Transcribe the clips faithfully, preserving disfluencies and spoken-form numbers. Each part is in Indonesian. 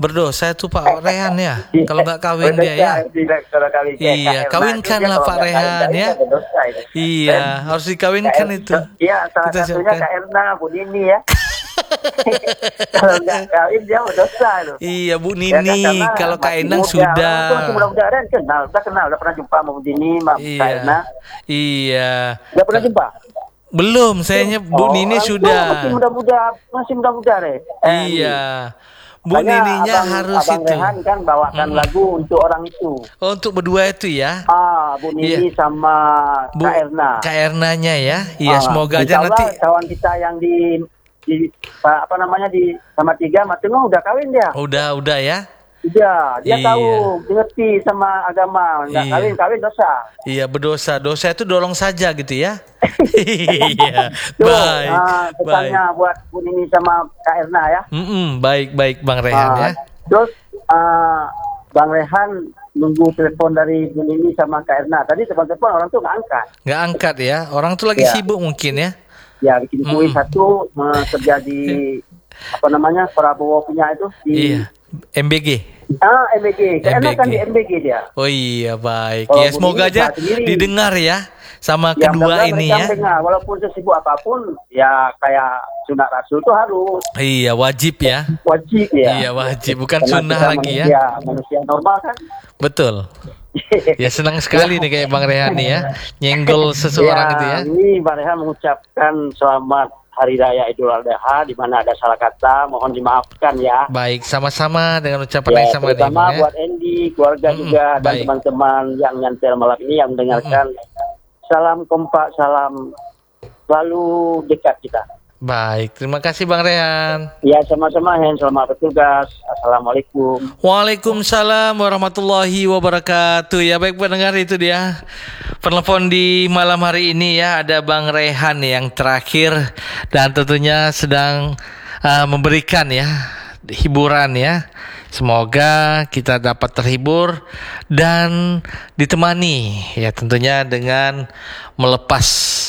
berdosa itu Pak Rehan ya. Kalau nggak kawin dia ya. Iya, kawinkanlah Pak Rehan ya. Iya, harus dikawinkan itu. Iya, salah satunya Kak Erna, Bu Nini ya. Kalau nggak kawin dia berdosa loh. Iya, Bu Nini. Kalau Kak Endang sudah. Mudah-mudahan kan kenal, udah kenal, udah pernah jumpa sama Bu Nini, sama Kak Erna. Iya. Udah pernah jumpa? Belum, sayanya Bu Nini sudah. Masih muda-muda, masih muda-muda deh. Iya. Bu Nininya abang, harus abang itu. Rehan kan bawakan hmm. lagu untuk orang itu. Oh, untuk berdua itu ya? Ah, Bu Nini iya. sama Bu, Kak Erna. Kak Ernanya ya. Iya, ah, semoga aja nanti. Kawan kita yang di, di apa namanya di sama tiga, Matino udah kawin dia. Udah, udah ya. Iya, dia iya. tahu, ngerti sama agama, nggak iya. kawin, kawin dosa. Iya, berdosa. Dosa itu dorong saja gitu ya. Iya, Tuh, baik. Nah, pesannya baik. Buat Bu Nini sama Kak Erna ya. Mm-mm, baik, baik Bang Rehan uh, ya. Terus uh, Bang Rehan nunggu telepon dari Bu Nini sama Kak Erna. Tadi telepon-telepon orang tuh nggak angkat. Nggak angkat ya, orang tuh lagi ya. sibuk mungkin ya. Ya, bikin kue mm. satu uh, kerja di apa namanya Prabowo punya itu di iya. M B G. Ah, M B G. Karena kan di M B G dia. Oh iya, baik. Oh, ya semoga aja didengar ya sama ya, kedua ini ya. Dengar, walaupun sesibuk apapun ya kayak sunat Rasul itu harus. Iya, wajib ya. Wajib ya. Iya, wajib, bukan sunnah lagi manusia, ya. Manusia normal kan. Betul. Ya senang sekali nih kayak Bang Rehan nih ya. Nyenggol seseorang ya, itu ya. Ini Bang Rehan mengucapkan selamat Hari Raya Idul Adha, di mana ada salah kata, mohon dimaafkan ya. Baik, sama-sama dengan ucapan ya, yang sama. Terutama ya. buat Andy, keluarga mm, juga, baik. Dan teman-teman yang nyantel malam ini yang mendengarkan. Mm. Salam kompak, salam selalu dekat kita. Baik, terima kasih Bang Rehan. Ya, sama-sama Hen, selamat bertugas. Assalamualaikum. Waalaikumsalam warahmatullahi wabarakatuh. Ya baik pendengar, itu dia penelpon di malam hari ini ya. Ada Bang Rehan yang terakhir dan tentunya sedang uh, memberikan ya hiburan ya. Semoga kita dapat terhibur dan ditemani ya tentunya dengan melepas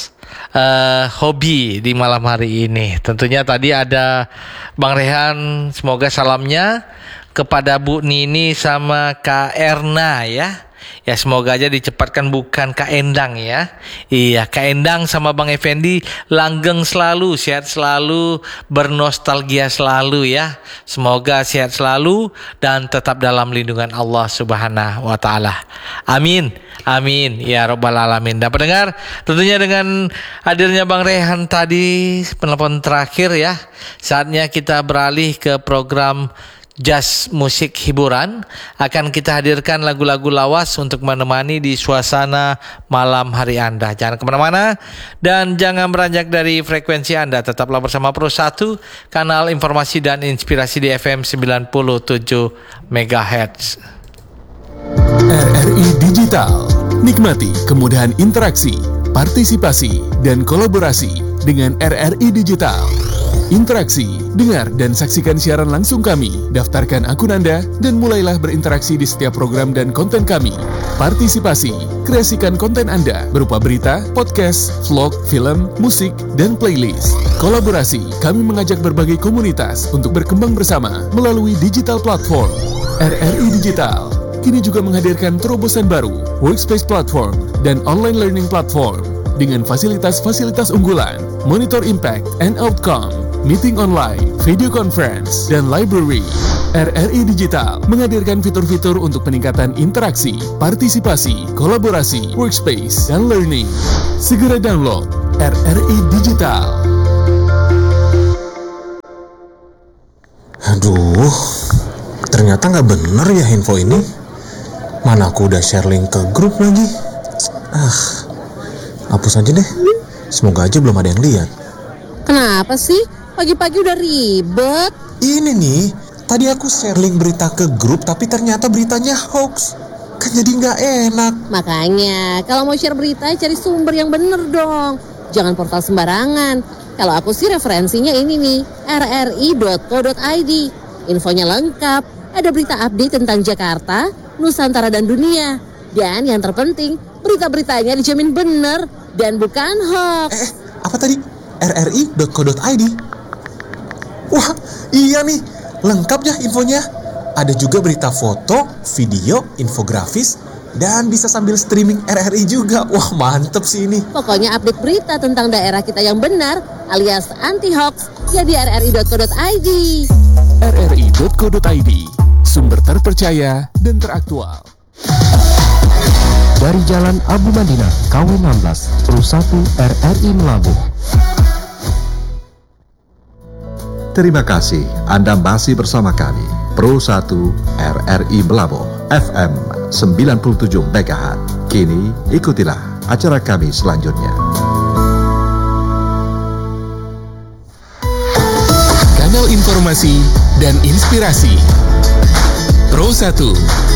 Uh, hobi di malam hari ini. Tentunya tadi ada Bang Rehan, semoga salamnya kepada Bu Nini sama Kak Erna ya. Ya semoga aja dicepatkan, bukan Kak Endang ya. Iya, Kak Endang sama Bang Effendi langgeng selalu, sehat selalu, bernostalgia selalu ya. Semoga sehat selalu dan tetap dalam lindungan Allah Subhanahu wa taala. Amin. Amin ya rabbal alamin. Dan pendengar, tentunya dengan hadirnya Bang Rehan tadi penelpon terakhir ya, saatnya kita beralih ke program Jazz Musik Hiburan. Akan kita hadirkan lagu-lagu lawas untuk menemani di suasana malam hari Anda. Jangan kemana-mana dan jangan beranjak dari frekuensi Anda. Tetaplah bersama Pro satu, kanal informasi dan inspirasi di F M sembilan puluh tujuh megahertz. R R I Digital. Nikmati kemudahan interaksi, partisipasi, dan kolaborasi dengan R R I Digital. Interaksi, dengar dan saksikan siaran langsung kami, daftarkan akun Anda, dan mulailah berinteraksi di setiap program dan konten kami. Partisipasi, kreasikan konten Anda berupa berita, podcast, vlog, film, musik, dan playlist. Kolaborasi, kami mengajak berbagai komunitas untuk berkembang bersama melalui digital platform. R R I Digital kini juga menghadirkan terobosan baru, workspace platform, dan online learning platform dengan fasilitas-fasilitas unggulan, monitor impact and outcome, meeting online, video conference, dan library. R R I Digital menghadirkan fitur-fitur untuk peningkatan interaksi, partisipasi, kolaborasi, workspace, dan learning. Segera download R R I Digital. Aduh, ternyata nggak bener ya info ini. Mana aku udah share link ke grup lagi. Ah, hapus aja deh. Semoga aja belum ada yang lihat. Kenapa sih? Pagi-pagi udah ribet. Ini nih, tadi aku share link berita ke grup, tapi ternyata beritanya hoax. Kan jadi nggak enak. Makanya, kalau mau share berita, cari sumber yang bener dong. Jangan portal sembarangan. Kalau aku sih referensinya ini nih, r r i dot co dot i d. Infonya lengkap, ada berita update tentang Jakarta, Nusantara dan dunia. Dan yang terpenting, berita-beritanya dijamin bener dan bukan hoax. Eh, apa tadi? r r i dot co dot i d. Wah, iya nih, lengkap ya infonya. Ada juga berita foto, video, infografis, dan bisa sambil streaming R R I juga. Wah, mantep sih ini. Pokoknya update berita tentang daerah kita yang benar alias anti-hoax ya di r r i dot co dot i d. r r i dot co dot i d, sumber terpercaya dan teraktual. Dari Jalan Abu Madinah, K W enam belas, Pro satu R R I Melabuh. Terima kasih Anda masih bersama kami, Pro satu R R I Melabuh, F M sembilan puluh tujuh megahertz. Kini ikutilah acara kami selanjutnya. Kanal informasi dan inspirasi Pro satu